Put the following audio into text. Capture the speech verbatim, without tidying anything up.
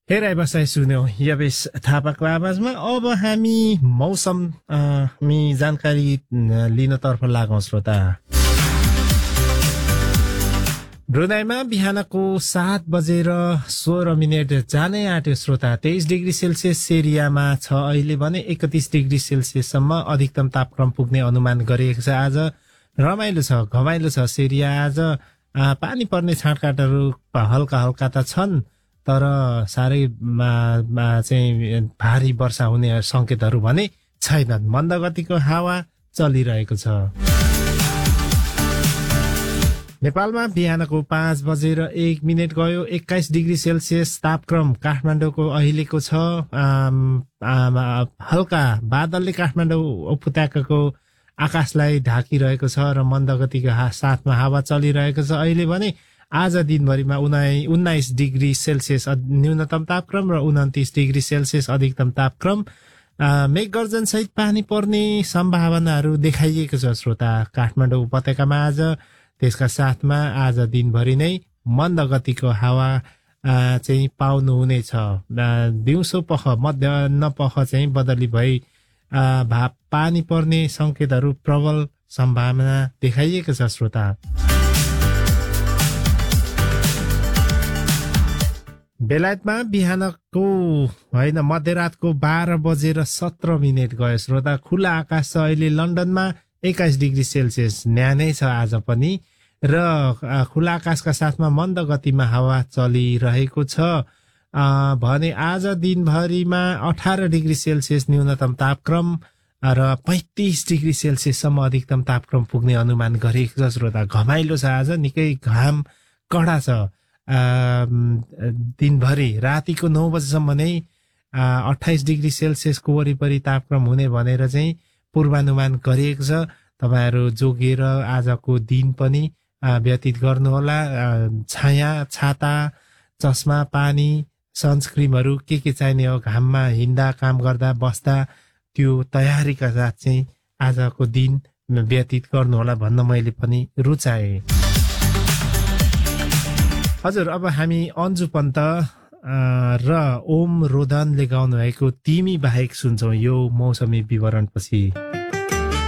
हेराइ बसाइ सुन्यौ यवेश थापाको आवाजमा। अब हामी मौसम मी जानकारी लिनतर्फ लागौं श्रोता। ब्रुनाईमा बिहानको सात बजेर सोह्र मिनट जानै आँट्यो श्रोता। तेइस डिग्री सेल्सियस एरियामा छ अहिले भने एकतीस डिग्री सेल्सियससम्म अधिकतम तापक्रम पुग्ने अनुमान गरिएको छ। आज रमाइलो छ, घमाइलो छ सेरिया। आज पानी पर्ने छाँटकाँटहरू हल्का हल्का त छन्, तर साह्रै चाहिँ भारी वर्षा हुने संकेतहरू भने छैनन्। मन्द गतिको हावा चलिरहेको छ। नेपालमा बिहानको पाँच बजेर एक मिनट गयो। एक्काइस डिग्री सेल्सियस तापक्रम काठमाडौँको अहिलेको छ। आम, आम, हल्का बादलले काठमाडौँ उपत्यकाको आकाशलाई ढाकिरहेको छ र मन्द गतिको साथमा हावा चलिरहेको छ। अहिले भने आज दिनभरिमा उनाइ उन्नाइस डिग्री सेल्सियस न्यूनतम तापक्रम र उन्तिस डिग्री सेल्सियस अधिकतम तापक्रम। मेघगर्जन सहित पानी पर्ने सम्भावनाहरू देखाइएको छ श्रोता काठमाडौँ उपत्यकामा आज। त्यसका साथमा आज दिनभरि नै मन्द गतिको हावा चाहिँ पाउनुहुनेछ। दिउँसो पख मध्याह पख चाहिँ बदली भई भाप पानी पर्ने संकेतहरू प्रबल सम्भावना देखाइएको छ श्रोता। बेलायतमा बिहानको होइन मध्यरातको बाह्र बजेर सत्र मिनट गयो श्रोता। खुला आकाश छ अहिले लन्डनमा। एक्काइस डिग्री सेल्सियस न्यानै छ आज पनि र खुला आकाशका साथमा मन्द गतिमा हावा चलिरहेको छ भने आज दिनभरिमा अठार डिग्री सेल्सियस न्यूनतम तापक्रम र पैंतिस डिग्री सेल्सियससम्म अधिकतम तापक्रम पुग्ने अनुमान गरिएको छ श्रोता। घमाइलो छ आज, निकै घाम कडा छ। दिनभरि रातिको नौ बजेसम्म नै अठाइस डिग्री सेल्सियसको वरिपरि तापक्रम हुने भनेर चाहिँ पूर्वानुमान गरिएको छ। तपाईहरू जोगिएर आजको दिन पनि व्यतीत गर्नुहोला। छाया, छाता, चस्मा, पानी, सनस्क्रिमहरू के के चाहिने हो घाममा हिँड्दा, काम गर्दा, बस्दा, त्यो तयारीका साथ चाहिँ आजको दिन व्यतीत गर्नुहोला भन्न मैले पनि रुचाएँ। हजुर, अब हामी अन्जु पन्त र ओम रोदनले गाउनु भएको तिमी बाहेक सुन्छौं यो मौसमी विवरणपछि।